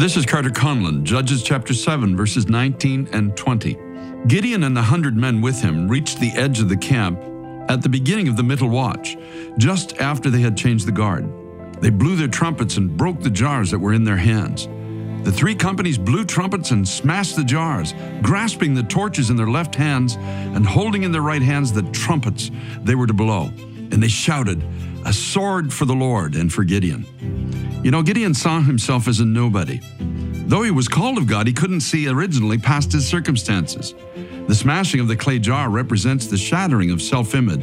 This is Carter Conlon, Judges chapter 7, verses 19 and 20. Gideon and the 100 men with him reached the edge of the camp at the beginning of the middle watch, just after they had changed the guard. They blew their trumpets and broke the jars that were in their hands. The 3 companies blew trumpets and smashed the jars, grasping the torches in their left hands and holding in their right hands the trumpets they were to blow. And they shouted, "A sword for the Lord and for Gideon." You know, Gideon saw himself as a nobody. Though he was called of God, he couldn't see originally past his circumstances. The smashing of the clay jar represents the shattering of self-image